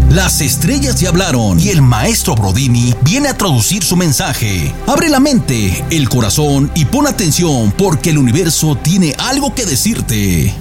Las estrellas ya hablaron y el maestro Brodini viene a traducir su mensaje. Abre la mente, el corazón y pon atención porque el universo tiene algo que decirte.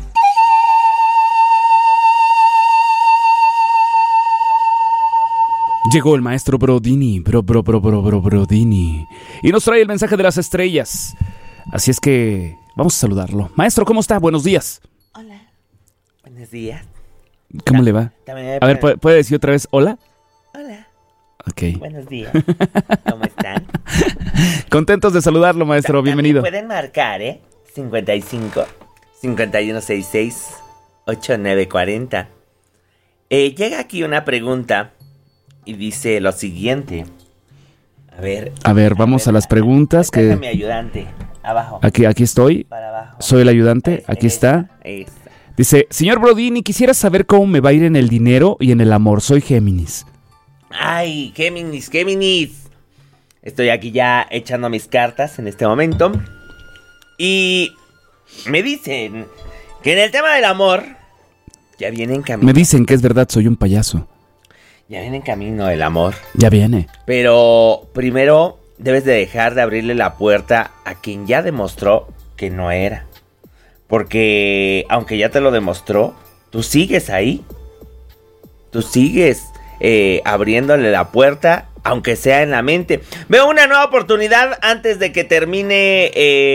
Llegó el maestro Brodini, Brodini, y nos trae el mensaje de las estrellas. Así es que vamos a saludarlo. Maestro, ¿cómo está? Buenos días. Hola. Buenos días. ¿Cómo le va? A ver, ¿puede decir otra vez hola? Hola. Ok. Buenos días. ¿Cómo están? Contentos de saludarlo, maestro. Bienvenido. Pueden marcar, 55 5166 8940. Llega aquí una pregunta y dice lo siguiente. A ver, vamos a las preguntas. Que mi ayudante, abajo. Aquí estoy. Para abajo. Soy el ayudante. Aquí está. Dice, señor Brodini, quisiera saber cómo me va a ir en el dinero y en el amor. Soy Géminis. Ay, Géminis. Estoy aquí ya echando mis cartas en este momento. Y me dicen que en el tema del amor ya viene en camino. Me dicen que es verdad, soy un payaso. Ya viene en camino el amor. Ya viene. Pero primero debes de dejar de abrirle la puerta a quien ya demostró que no era. Porque aunque ya te lo demostró, tú sigues ahí. Tú sigues abriéndole la puerta, aunque sea en la mente. Veo una nueva oportunidad antes de que termine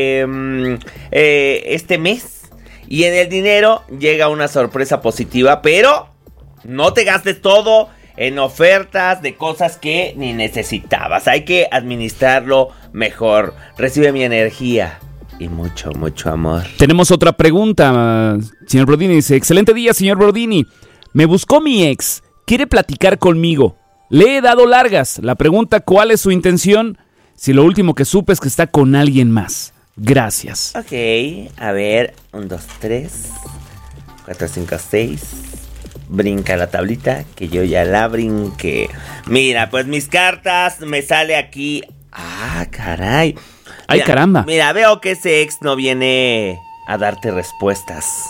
este mes. Y en el dinero llega una sorpresa positiva, pero no te gastes todo en ofertas de cosas que ni necesitabas. Hay que administrarlo mejor. Recibe mi energía y mucho amor. Tenemos otra pregunta, señor Brodini. Dice, excelente día, señor Brodini. Me buscó mi ex. Quiere platicar conmigo. Le he dado largas. La pregunta, ¿cuál es su intención? Si lo último que supe es que está con alguien más. Gracias. Ok, a ver. 1, 2, 3 4, 5, 6. Brinca la tablita, que yo ya la brinqué. Mira, pues mis cartas me sale aquí. Ah, caray. Ay, caramba. Mira, veo que ese ex no viene a darte respuestas.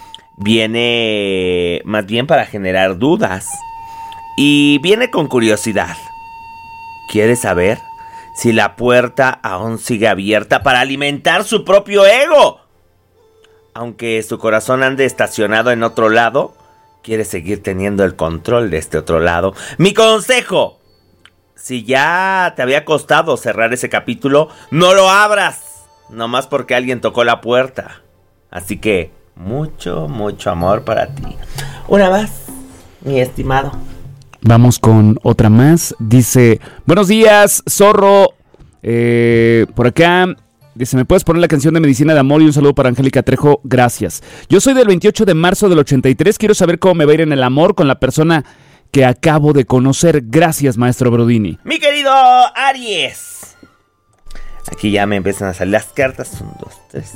Viene más bien para generar dudas. Y viene con curiosidad. ¿Quiere saber si la puerta aún sigue abierta para alimentar su propio ego? Aunque su corazón ande estacionado en otro lado, quiere seguir teniendo el control de este otro lado. Mi consejo: si ya te había costado cerrar ese capítulo, no lo abras, nomás porque alguien tocó la puerta. Así que mucho amor para ti. Una más, mi estimado. Vamos con otra más. Dice, buenos días, zorro. Por acá, dice, ¿me puedes poner la canción de Medicina de Amor? Y un saludo para Angélica Trejo, gracias. Yo soy del 28 de marzo del 83. Quiero saber cómo me va a ir en el amor con la persona que acabo de conocer. Gracias, maestro Brodini. Mi querido Aries. Aquí ya me empiezan a salir las cartas. 1, 2, 3.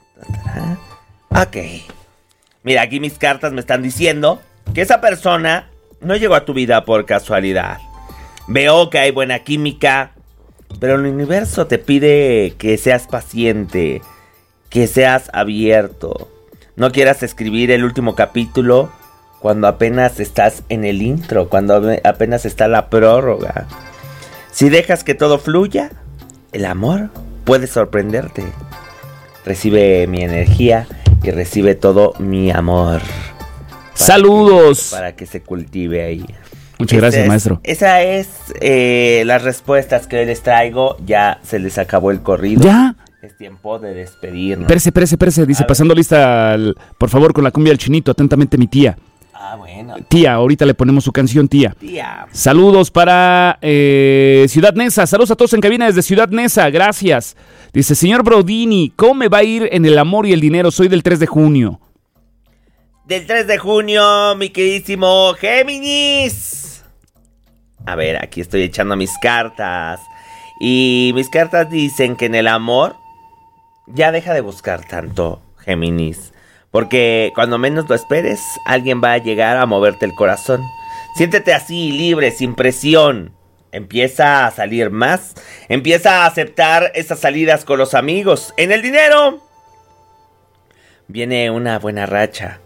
Ok. Mira, aquí mis cartas me están diciendo que esa persona no llegó a tu vida por casualidad. Veo que hay buena química, pero el universo te pide que seas paciente, que seas abierto. No quieras escribir el último capítulo cuando apenas estás en el intro, cuando apenas está la prórroga. Si dejas que todo fluya, el amor puede sorprenderte. Recibe mi energía y recibe todo mi amor. ¡Saludos! Para que se cultive ahí. Muchas gracias, maestro. Esa es las respuestas que hoy les traigo. Ya se les acabó el corrido. ¿Ya? Es tiempo de despedirnos. Espérese. Dice, pasando lista, por favor, con la cumbia del chinito. Atentamente, mi tía. Ah, bueno. Tía, ahorita le ponemos su canción, tía. Tía. Saludos para Ciudad Neza. Saludos a todos en cabina desde Ciudad Neza. Gracias. Dice, señor Brodini, ¿cómo me va a ir en el amor y el dinero? Soy del 3 de junio. Del 3 de junio, mi queridísimo Géminis. A ver, aquí estoy echando mis cartas. Y mis cartas dicen que en el amor ya deja de buscar tanto, Géminis. Porque cuando menos lo esperes, alguien va a llegar a moverte el corazón. Siéntete así, libre, sin presión. Empieza a salir más. Empieza a aceptar esas salidas con los amigos. En el dinero viene una buena racha.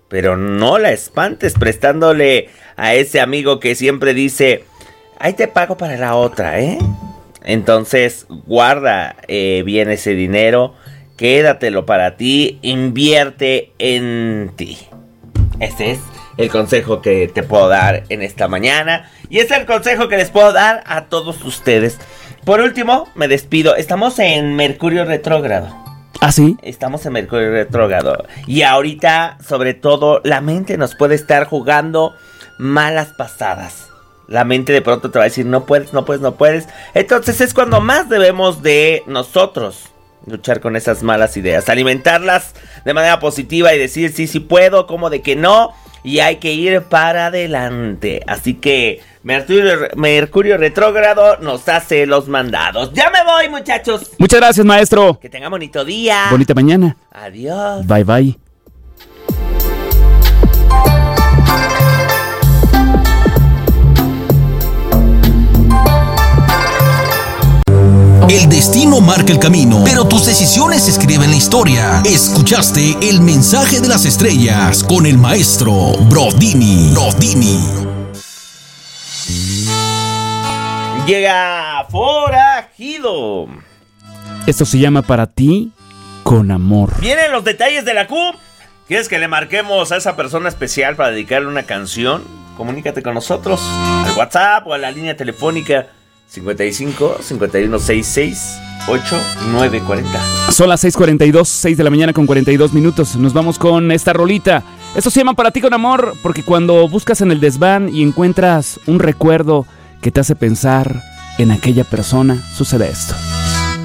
pero no la espantes prestándole a ese amigo que siempre dice, ahí te pago para la otra, ¿eh? Entonces, guarda bien ese dinero, quédatelo para ti, invierte en ti. Ese es el consejo que te puedo dar en esta mañana, y es el consejo que les puedo dar a todos ustedes. Por último, me despido. Estamos en Mercurio retrógrado. ¿Ah, sí? Estamos en Mercurio retrógrado. Y ahorita, sobre todo, la mente nos puede estar jugando malas pasadas. La mente de pronto te va a decir, no puedes, no puedes, no puedes. Entonces es cuando más debemos de nosotros luchar con esas malas ideas. Alimentarlas de manera positiva y decir, sí, sí puedo, como de que no. Y hay que ir para adelante. Así que Mercurio retrógrado nos hace los mandados. ¡Ya me voy, muchachos! Muchas gracias, maestro. Que tengan bonito día. Bonita mañana. Adiós. Bye, bye. El destino marca el camino, pero tus decisiones escriben la historia. Escuchaste el mensaje de las estrellas con el maestro Brodini. Llega Forajido. Esto se llama Para ti con amor. Vienen los detalles de la Q. ¿Quieres que le marquemos a esa persona especial para dedicarle una canción? Comunícate con nosotros al WhatsApp o a la línea telefónica 55 51 66 8940. Son las 6:42, 6 de la mañana con 42 minutos. Nos vamos con esta rolita. Esto se llama Para ti con amor, porque cuando buscas en el desván y encuentras un recuerdo que te hace pensar en aquella persona, sucede esto.